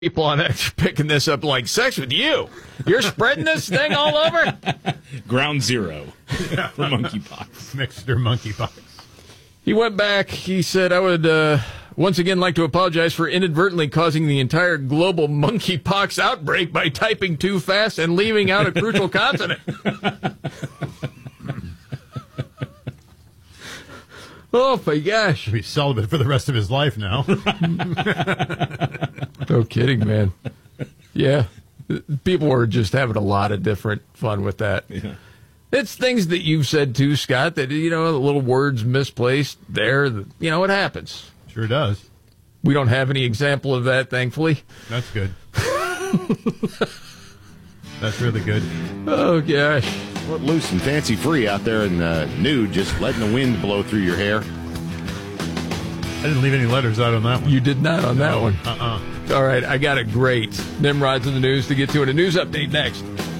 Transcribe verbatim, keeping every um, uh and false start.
People on X are picking this up like sex with you. You're spreading this thing all over? Ground zero for monkeypox. Mixture monkeypox. He went back. He said, I would uh, once again like to apologize for inadvertently causing the entire global monkeypox outbreak by typing too fast and leaving out a crucial consonant. Oh, my gosh. He'll be celibate for the rest of his life now. No kidding, man. Yeah. People were just having a lot of different fun with that. Yeah. It's things that you've said too, Scott, that, you know, the little words misplaced there. You know, it happens. Sure does. We don't have any example of that, thankfully. That's good. That's really good. Oh, gosh. What loose and fancy free out there in the nude, just letting the wind blow through your hair. I didn't leave any letters out on that one. You did not on that No. one. Uh-uh. All right, I got it great. Nimrod's in the news to get to in a news update next.